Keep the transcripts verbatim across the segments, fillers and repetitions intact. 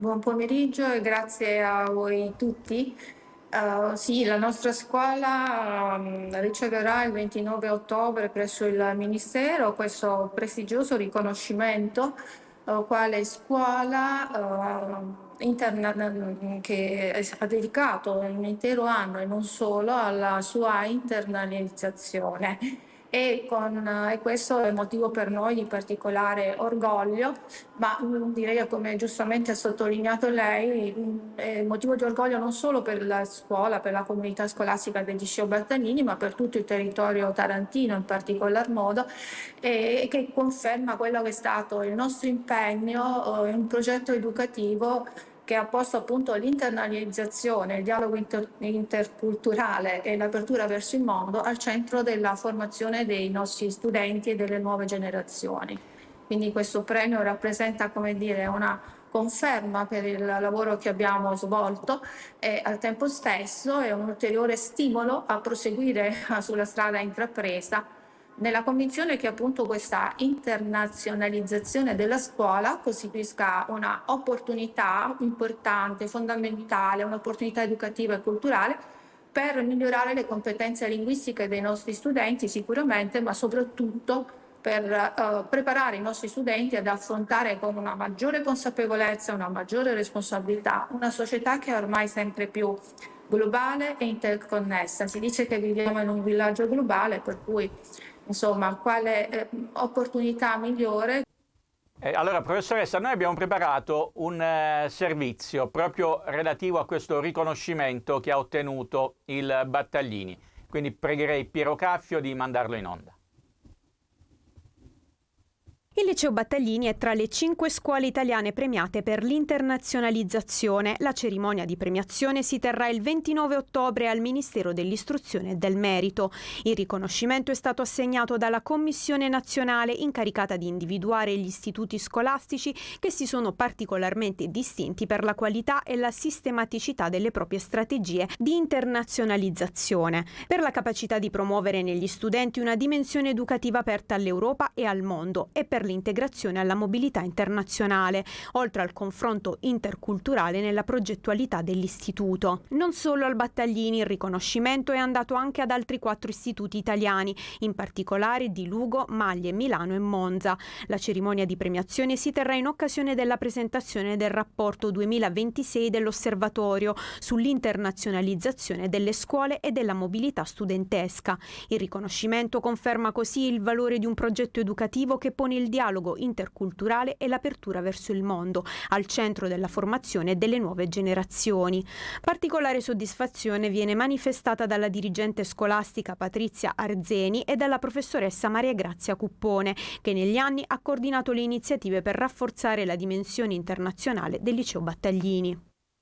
Buon pomeriggio e grazie a voi tutti. Eh, sì, la nostra scuola ehm, riceverà il ventinove ottobre presso il Ministero questo prestigioso riconoscimento, eh, quale scuola eh, interna- che è- ha dedicato un intero anno e non solo alla sua internalizzazione. E, con, e questo è motivo per noi di particolare orgoglio, ma mm, direi che, come giustamente ha sottolineato lei, mm, è motivo di orgoglio non solo per la scuola, per la comunità scolastica del Liceo Battaglini, ma per tutto il territorio tarantino in particolar modo, e che conferma quello che è stato il nostro impegno eh, in un progetto educativo che ha posto appunto l'internalizzazione, il dialogo inter- interculturale e l'apertura verso il mondo al centro della formazione dei nostri studenti e delle nuove generazioni. Quindi questo premio rappresenta, come dire, una conferma per il lavoro che abbiamo svolto e al tempo stesso è un ulteriore stimolo a proseguire sulla strada intrapresa, nella convinzione che appunto questa internazionalizzazione della scuola costituisca una opportunità importante, fondamentale, un'opportunità educativa e culturale per migliorare le competenze linguistiche dei nostri studenti sicuramente, ma soprattutto per eh, preparare i nostri studenti ad affrontare con una maggiore consapevolezza, una maggiore responsabilità, una società che è ormai sempre più globale e interconnessa. Si dice che viviamo in un villaggio globale, per cui insomma quale eh, opportunità migliore. Eh, allora, professoressa, noi abbiamo preparato un eh, servizio proprio relativo a questo riconoscimento che ha ottenuto il Battaglini. Quindi pregherei Piero Caffio di mandarlo in onda. Il Liceo Battaglini è tra le cinque scuole italiane premiate per l'internazionalizzazione. La cerimonia di premiazione si terrà il ventinove ottobre al Ministero dell'Istruzione e del Merito. Il riconoscimento è stato assegnato dalla Commissione nazionale incaricata di individuare gli istituti scolastici che si sono particolarmente distinti per la qualità e la sistematicità delle proprie strategie di internazionalizzazione, per la capacità di promuovere negli studenti una dimensione educativa aperta all'Europa e al mondo e per l'integrazione alla mobilità internazionale, oltre al confronto interculturale nella progettualità dell'istituto. Non solo al Battaglini, il riconoscimento è andato anche ad altri quattro istituti italiani, in particolare di Lugo, Maglie, Milano e Monza. La cerimonia di premiazione si terrà in occasione della presentazione del rapporto duemilaventisei dell'Osservatorio sull'internazionalizzazione delle scuole e della mobilità studentesca. Il riconoscimento conferma così il valore di un progetto educativo che pone il dialogo interculturale e l'apertura verso il mondo al centro della formazione delle nuove generazioni. Particolare soddisfazione viene manifestata dalla dirigente scolastica Patrizia Arzeni e dalla professoressa Maria Grazia Cuppone, che negli anni ha coordinato le iniziative per rafforzare la dimensione internazionale del Liceo Battaglini.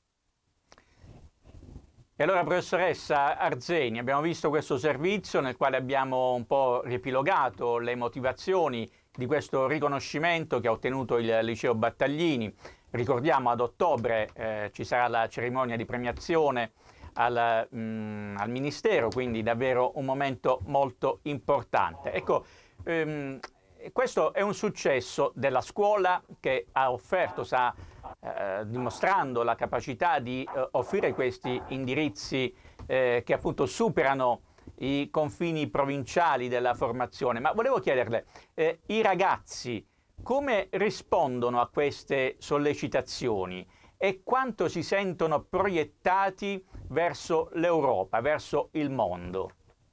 E allora, professoressa Arzeni, abbiamo visto questo servizio nel quale abbiamo un po' riepilogato le motivazioni di questo riconoscimento che ha ottenuto il Liceo Battaglini. Ricordiamo, ad ottobre eh, ci sarà la cerimonia di premiazione al, mh, al Ministero, quindi davvero un momento molto importante. Ecco, ehm, questo è un successo della scuola che ha offerto, sta eh, dimostrando la capacità di eh, offrire questi indirizzi eh, che appunto superano i confini provinciali della formazione. Ma volevo chiederle, eh, i ragazzi come rispondono a queste sollecitazioni e quanto si sentono proiettati verso l'Europa, verso il mondo?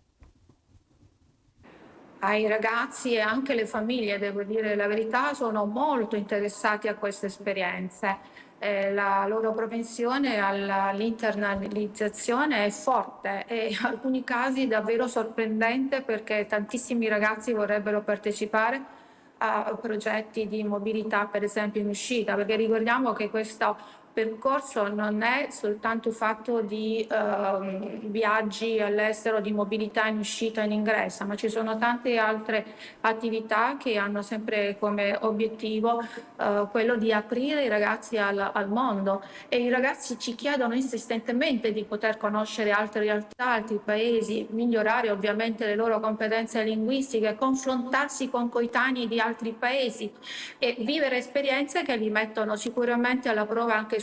Ai ragazzi e anche le famiglie, devo dire la verità, sono molto interessati a queste esperienze. Eh, la loro propensione all'internalizzazione è forte e in alcuni casi davvero sorprendente, perché tantissimi ragazzi vorrebbero partecipare a progetti di mobilità, per esempio in uscita, perché ricordiamo che questo percorso non è soltanto fatto di eh, viaggi all'estero, di mobilità in uscita e in ingresso, ma ci sono tante altre attività che hanno sempre come obiettivo eh, quello di aprire i ragazzi al, al mondo, e i ragazzi ci chiedono insistentemente di poter conoscere altre realtà, altri paesi, migliorare ovviamente le loro competenze linguistiche, confrontarsi con coetanei di altri paesi e vivere esperienze che li mettono sicuramente alla prova anche